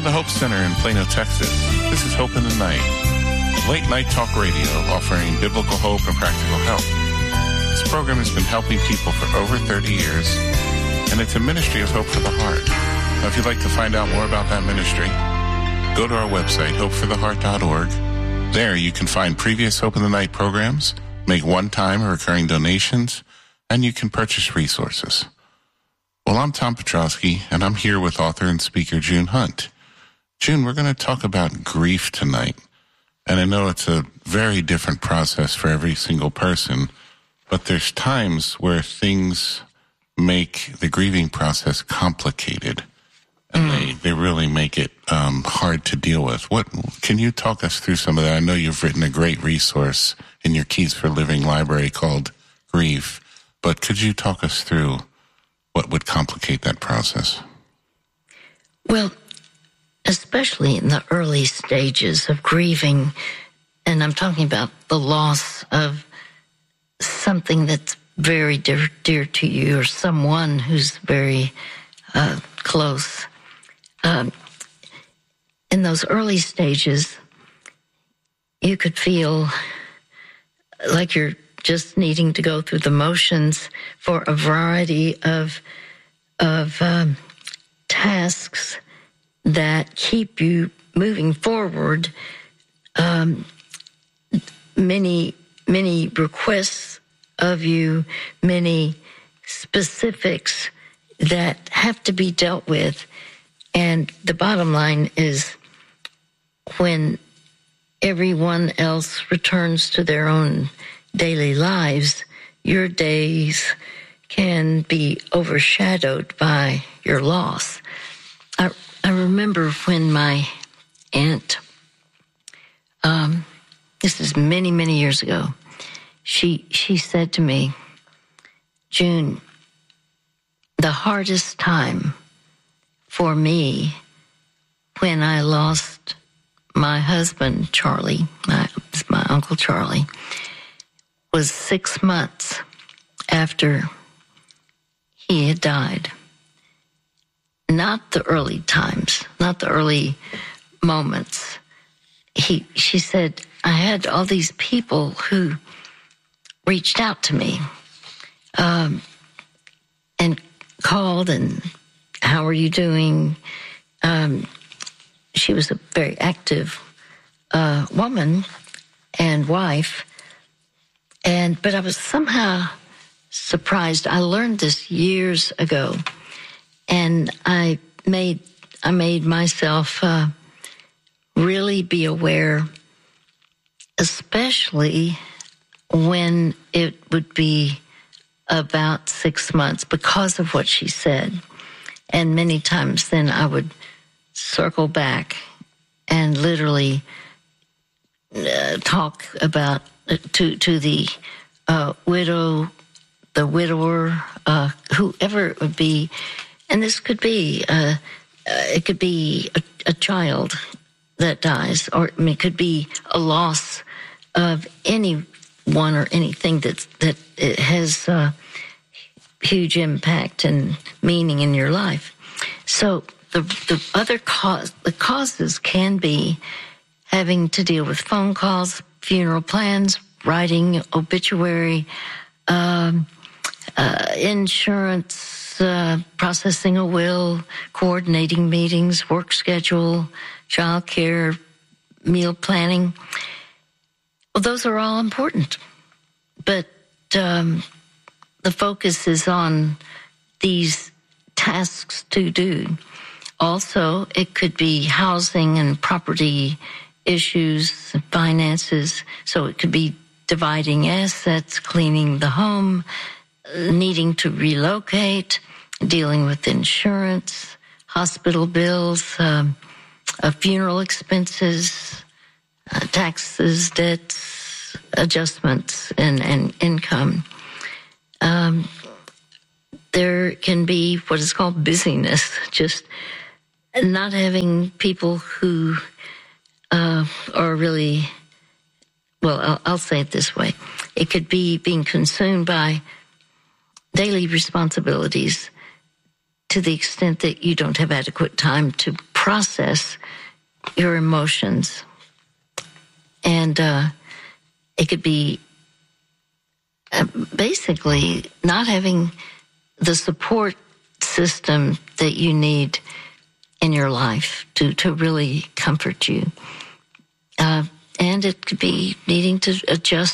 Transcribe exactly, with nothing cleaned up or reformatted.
From the Hope Center in Plano, Texas, this is Hope in the Night, late night talk radio offering biblical hope and practical help. This program has been helping people for over thirty years, and it's a ministry of Hope for the Heart. Now, if you'd like to find out more about that ministry, go to our website, hope for the heart dot org. There you can find previous Hope in the Night programs, make one-time or recurring donations, and you can purchase resources. Well, I'm Tom Petrosky, and I'm here with author and speaker June Hunt. June, we're going to talk about grief tonight. And I know it's a very different process for every single person, but there's times where things make the grieving process complicated, and mm. they, they really make it um, hard to deal with. What can you talk us through some of that? I know you've written a great resource in your Keys for Living library called Grief, but could you talk us through what would complicate that process? Well, especially in the early stages of grieving, and I'm talking about the loss of something that's very dear, dear to you, or someone who's very uh, close. Um, in those early stages, you could feel like you're just needing to go through the motions for a variety of of um, tasks that keep you moving forward. Um, many, many requests of you, many specifics that have to be dealt with. And the bottom line is, when everyone else returns to their own daily lives, your days can be overshadowed by your loss. I, I remember when my aunt, um, this is many, many years ago, she she said to me, June, the hardest time for me when I lost my husband, Charlie, my, my Uncle Charlie, was six months after he had died. Not the early times, not the early moments. He, she said, I had all these people who reached out to me um, and called and, how are you doing? Um, she was a very active uh, woman and wife. And, but I was somehow surprised. I learned this years ago, and I made, I made myself uh, really be aware, especially when it would be about six months because of what she said. And many times then I would circle back and literally uh, talk about uh, to to the uh, widow, the widower, uh, whoever it would be, and this could be uh, uh, it could be a, a child that dies, or I mean, it could be a loss of anyone or anything that that it has uh, huge impact and meaning in your life. So the the other cause, the causes can be having to deal with phone calls, funeral plans, writing obituary, um, uh, insurance, uh, processing a will, coordinating meetings, work schedule, child care, meal planning. Well, those are all important, but um, the focus is on these tasks to do. Also, it could be housing and property issues, finances. So it could be dividing assets, cleaning the home, needing to relocate, dealing with insurance, hospital bills, um, uh, funeral expenses, uh, taxes, debts, adjustments, and, and income. Um, there can be what is called busyness, just not having people who uh, are really, well, I'll, I'll say it this way. It could be being consumed by daily responsibilities to the extent that you don't have adequate time to process your emotions. And uh, it could be uh, basically not having the support system that you need in your life to, to really comfort you. Uh, and it could be needing to adjust